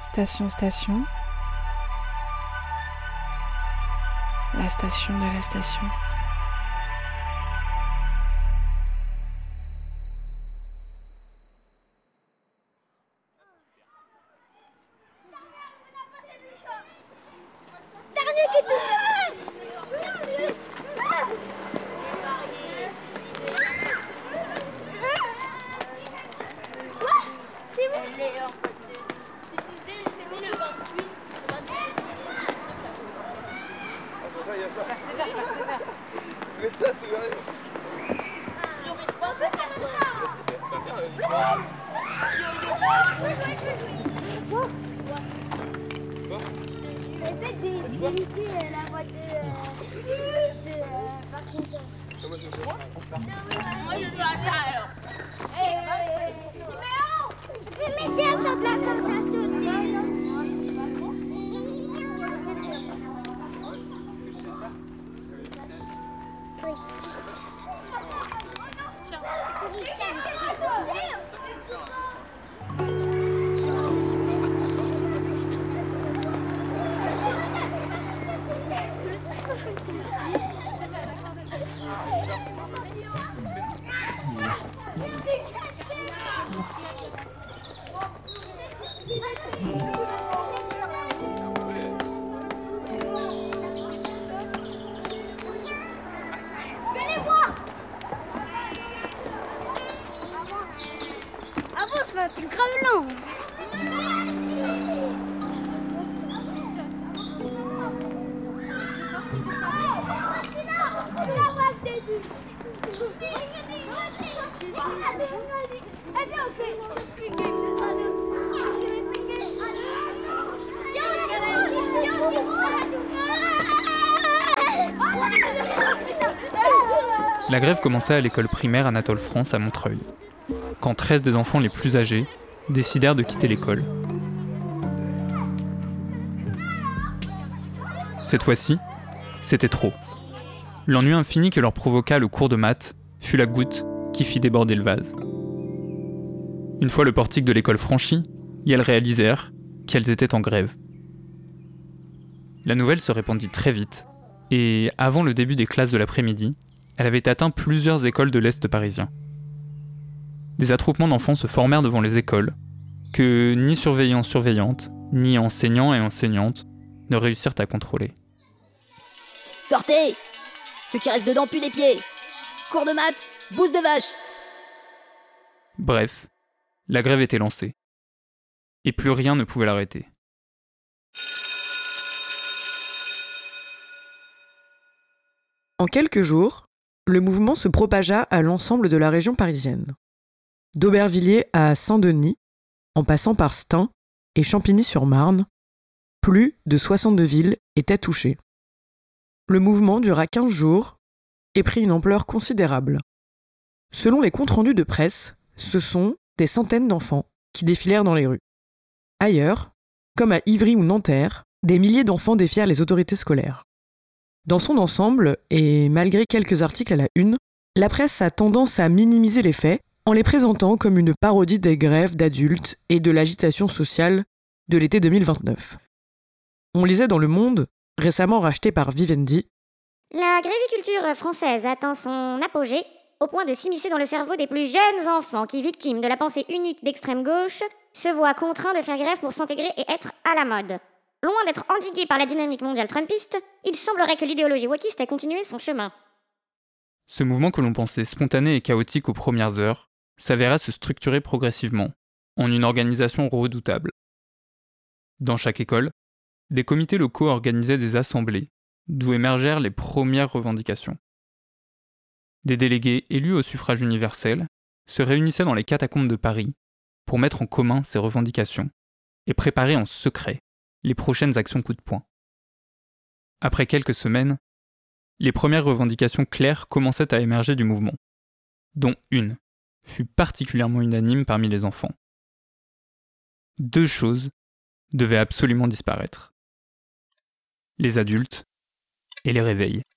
Station, station. La station de la station. Moi je joue à ça alors. Je vais m'aider à faire de la t'es grave lent. La grève commençait à l'école primaire Anatole France à Montreuil, quand 13 des enfants les plus âgés décidèrent de quitter l'école. Cette fois-ci, c'était trop. L'ennui infini que leur provoqua le cours de maths fut la goutte qui fit déborder le vase. Une fois le portique de l'école franchi, elles réalisèrent qu'elles étaient en grève. La nouvelle se répandit très vite, et avant le début des classes de l'après-midi, elle avait atteint plusieurs écoles de l'Est parisien. Des attroupements d'enfants se formèrent devant les écoles, que ni surveillants-surveillantes, ni enseignants et enseignantes ne réussirent à contrôler. Sortez! Ceux qui restent dedans puent des pieds! Cours de maths, bouse de vache! Bref, la grève était lancée. Et plus rien ne pouvait l'arrêter. En quelques jours, le mouvement se propagea à l'ensemble de la région parisienne. D'Aubervilliers à Saint-Denis, en passant par Stein et Champigny-sur-Marne, plus de 62 villes étaient touchées. Le mouvement dura 15 jours et prit une ampleur considérable. Selon les comptes rendus de presse, ce sont des centaines d'enfants qui défilèrent dans les rues. Ailleurs, comme à Ivry ou Nanterre, des milliers d'enfants défièrent les autorités scolaires. Dans son ensemble, et malgré quelques articles à la une, la presse a tendance à minimiser les faits en les présentant comme une parodie des grèves d'adultes et de l'agitation sociale de l'été 2029. On lisait dans Le Monde, récemment racheté par Vivendi, « La gréviculture française atteint son apogée au point de s'immiscer dans le cerveau des plus jeunes enfants qui, victimes de la pensée unique d'extrême gauche, se voient contraints de faire grève pour s'intégrer et être à la mode. Loin d'être endigués par la dynamique mondiale trumpiste, il semblerait que l'idéologie wokiste ait continué son chemin. » Ce mouvement que l'on pensait spontané et chaotique aux premières heures s'avéra se structurer progressivement, en une organisation redoutable. Dans chaque école, des comités locaux organisaient des assemblées, d'où émergèrent les premières revendications. Des délégués élus au suffrage universel se réunissaient dans les catacombes de Paris pour mettre en commun ces revendications et préparer en secret les prochaines actions coup de poing. Après quelques semaines, les premières revendications claires commençaient à émerger du mouvement, dont une fut particulièrement unanime parmi les enfants. 2 choses devaient absolument disparaître. Les adultes et les réveils.